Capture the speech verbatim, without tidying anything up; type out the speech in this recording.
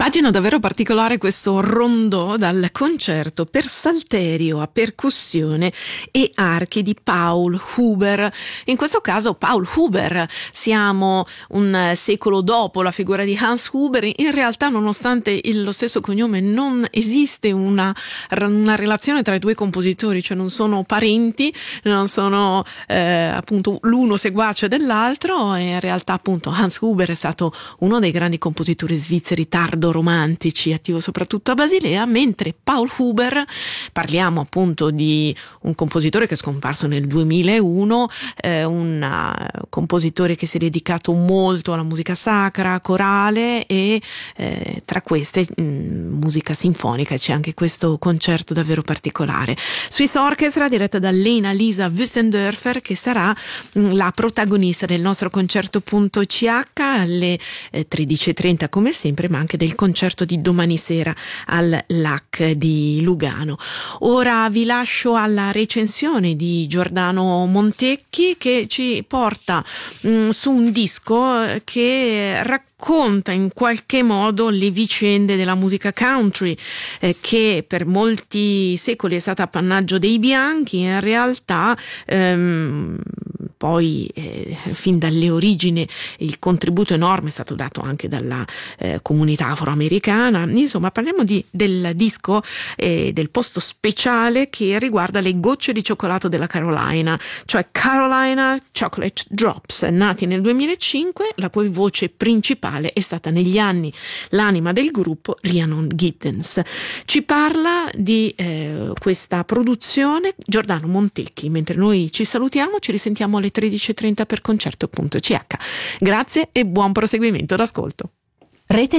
Pagina davvero particolare questo rondò dal concerto per salterio a percussione e archi di Paul Huber. In questo caso Paul Huber, siamo un secolo dopo la figura di Hans Huber. In realtà, nonostante il, lo stesso cognome, non esiste una, una relazione tra i due compositori, cioè non sono parenti, non sono eh, appunto l'uno seguace dell'altro. E in realtà appunto Hans Huber è stato uno dei grandi compositori svizzeri tardo romantici, attivo soprattutto a Basilea, mentre Paul Huber, parliamo appunto di un compositore che è scomparso nel duemilauno, eh, un uh, compositore che si è dedicato molto alla musica sacra, corale e eh, tra queste mh, musica sinfonica. C'è anche questo concerto davvero particolare. Swiss Orchestra, diretta da Lena Lisa Wüstendörfer, che sarà mh, la protagonista del nostro concerto.ch alle eh, tredici e trenta come sempre, ma anche del concerto di domani sera al L A C di Lugano. Ora vi lascio alla recensione di Giordano Montecchi, che ci porta mh, su un disco che racconta in qualche modo le vicende della musica country, eh, che per molti secoli è stata appannaggio dei bianchi. In realtà ehm, poi eh, fin dalle origini il contributo enorme è stato dato anche dalla eh, comunità afroamericana. Insomma, parliamo di, del disco eh, del posto speciale che riguarda le gocce di cioccolato della Carolina, cioè Carolina Chocolate Drops, nati nel duemilacinque, la cui voce principale è stata negli anni l'anima del gruppo Rhiannon Giddens. Ci parla di eh, questa produzione Giordano Montecchi. Mentre noi ci salutiamo, ci risentiamo alle tredici e trenta per concerto.ch. Grazie e buon proseguimento d'ascolto. Rete